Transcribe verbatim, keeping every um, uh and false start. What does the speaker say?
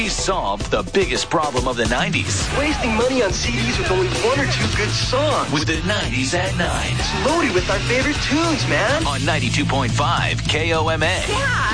He solved the biggest problem of the nineties. Wasting money on C Ds with only one or two good songs. With the nineties at nine. It's loaded with our favorite tunes, man. On ninety-two point five K O M A. Yeah.